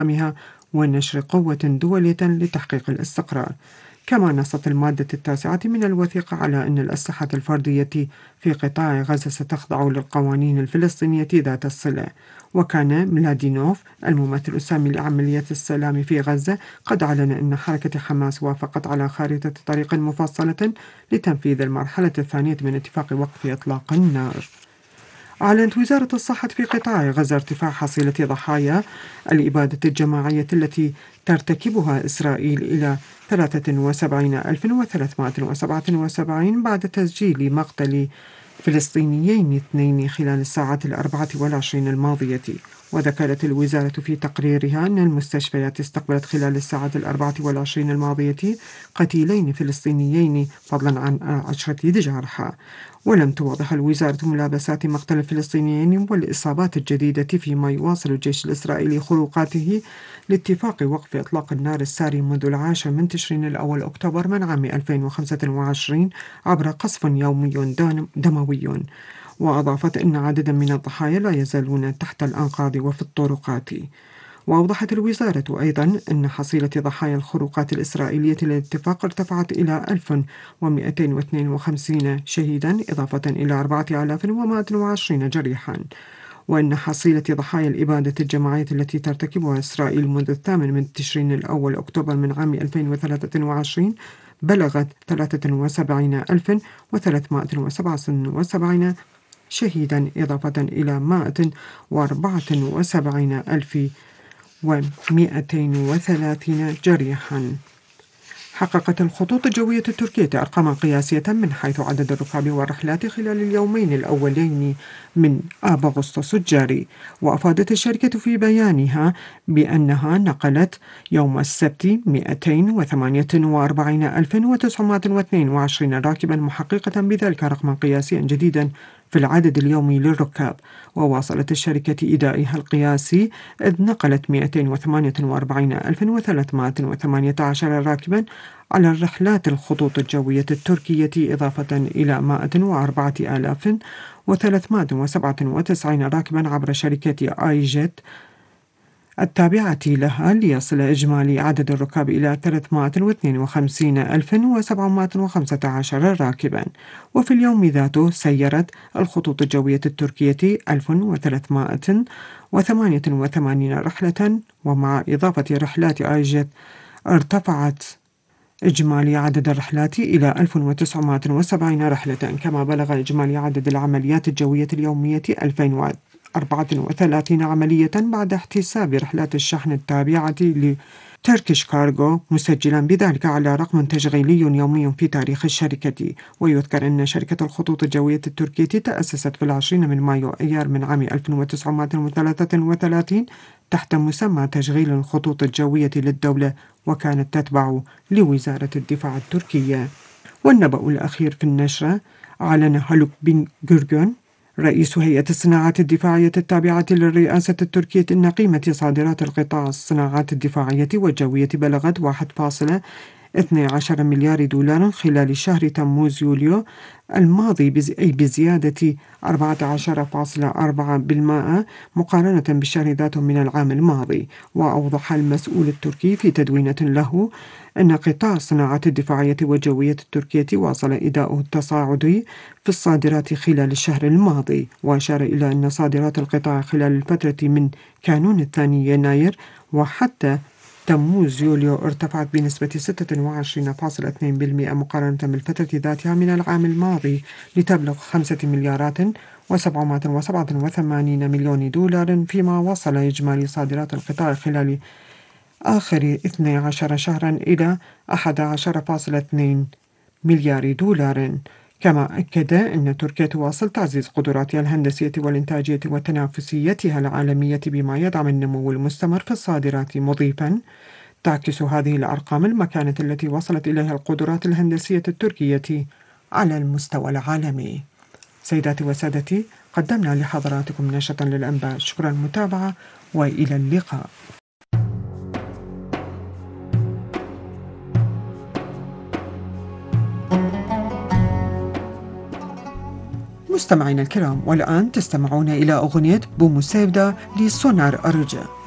ونشر قوة دولية لتحقيق الاستقرار. كما نصت المادة 9 من الوثيقة على أن الأسلحة الفردية في قطاع غزة ستخضع للقوانين الفلسطينية ذات الصلة. وكان ميلادينوف الممثل السامي لعملية السلام في غزة قد أعلن أن حركة حماس وافقت على خارطة طريق مفصلة لتنفيذ المرحلة الثانية من اتفاق وقف إطلاق النار. أعلنت وزارة الصحة في قطاع غزة ارتفاع حصيلة ضحايا الإبادة الجماعية التي ترتكبها إسرائيل إلى 73,377 بعد تسجيل مقتل فلسطينيين 2 خلال الساعات 24 الماضية. وذكرت الوزارة في تقريرها أن المستشفيات استقبلت خلال الساعات 24 الماضية قتيلين فلسطينيين فضلا عن 10 جرحى. ولم توضح الوزارة ملابسات مقتل الفلسطينيين والإصابات الجديدة، فيما يواصل الجيش الإسرائيلي خروقاته لاتفاق وقف إطلاق النار الساري منذ 10 من تشرين الأول أكتوبر من عام 2025 عبر قصف يومي دموي. وأضافت أن عددا من الضحايا لا يزالون تحت الأنقاض وفي الطرقات. وأوضحت الوزارة أيضا أن حصيلة ضحايا الخروقات الإسرائيلية للاتفاق ارتفعت إلى 1252 شهيدا إضافة إلى 4120 جريحا. وأن حصيلة ضحايا الإبادة الجماعية التي ترتكبها إسرائيل منذ 8 من تشرين الأول أكتوبر من عام 2023 بلغت 73,377 شهيدا إضافة إلى 174,230 جريحا. حققت الخطوط الجوية التركية أرقاما قياسية من حيث عدد الركاب والرحلات خلال اليومين الأولين من آب أغسطس الجاري. وأفادت الشركة في بيانها بأنها نقلت يوم السبت 248,922 راكبا، محققة بذلك رقما قياسيا جديدا في العدد اليومي للركاب. وواصلت الشركة إيدائها القياسي إذ نقلت 248,318 راكبا على الرحلات الخطوط الجوية التركية، إضافة إلى 104,397 راكبا عبر شركة آي جيت التابعة لها، ليصل إجمالي عدد الركاب إلى 352,715 راكبا. وفي اليوم ذاته سيرت الخطوط الجوية التركية 1,388 رحلة، ومع إضافة رحلات آيجيت ارتفعت إجمالي عدد الرحلات إلى 1,970 رحلة. كما بلغ إجمالي عدد العمليات الجوية اليومية 2,034 عملية بعد احتساب رحلات الشحن التابعة لتركيش كارغو، مسجلا بذلك على رقم تشغيلي يومي في تاريخ الشركة. ويذكر أن شركة الخطوط الجوية التركية تأسست في 20 من مايو أيار من عام 1933 تحت مسمى تشغيل الخطوط الجوية للدولة، وكانت تتبع لوزارة الدفاع التركية. والنبأ الأخير في النشرة، أعلن هالوك بن جورجون رئيس هيئة الصناعات الدفاعية التابعة للرئاسة التركية أن قيمة صادرات القطاع الصناعات الدفاعية والجوية بلغت 1.12 مليار دولار خلال شهر تموز يوليو الماضي، أي بزيادة 14.4% مقارنة بالشهر ذاته من العام الماضي. وأوضح المسؤول التركي في تدوينة له أن قطاع الصناعات الدفاعية والجوية التركية واصل إداؤه التصاعدي في الصادرات خلال الشهر الماضي. وأشار إلى أن صادرات القطاع خلال الفترة من كانون الثاني يناير وحتى تموز يوليو ارتفعت بنسبة 26.2% مقارنة بالفترة ذاتها من العام الماضي، لتبلغ 5,787 مليون دولار، فيما وصل إجمالي صادرات القطاع خلال آخر 12 شهرا إلى 11.2 مليار دولار. كما أكد أن تركيا تواصل تعزيز قدراتها الهندسية والإنتاجية وتنافسيتها العالمية بما يدعم النمو المستمر في الصادرات، مضيفا تعكس هذه الأرقام المكانة التي وصلت إليها القدرات الهندسية التركية على المستوى العالمي. سيداتي وسادتي، قدمنا لحضراتكم نشرة للأنباء. شكرا للمتابعة وإلى اللقاء. مستمعينا الكرام، والآن تستمعون إلى أغنية بوموسيفدا لسونار أرجا.